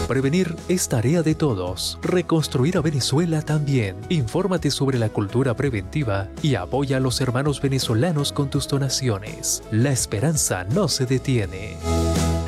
Prevenir es tarea de todos. Reconstruir a Venezuela también. Infórmate sobre la cultura preventiva y apoya a los hermanos venezolanos con tus donaciones. La esperanza no se detiene.